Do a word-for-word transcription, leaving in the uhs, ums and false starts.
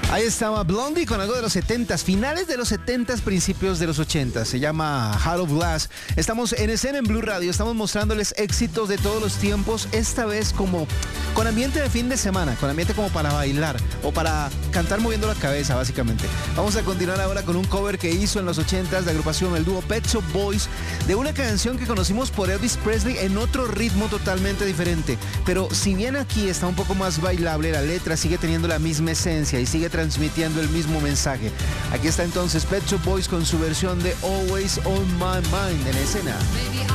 Ahí estaba Blondie con algo de los setentas, finales de los setentas, principios de los ochentas. Se llama Heart of Glass. Estamos en escena en Blue Radio, estamos mostrándoles éxitos de todos los tiempos, esta vez como con ambiente de fin de semana, con ambiente como para bailar o para cantar moviendo la cabeza, básicamente. Vamos a continuar ahora con un cover que hizo en los ochentas de agrupación el dúo Pet Shop Boys de una canción que conocimos por Elvis Presley en otro ritmo totalmente diferente. Pero si bien aquí está un poco más bailable, la letra sigue teniendo la misma esencia y sigue transmitiendo el mismo mensaje. Aquí está entonces Pet Shop Boys con su versión de Always on My Mind en escena. Maybe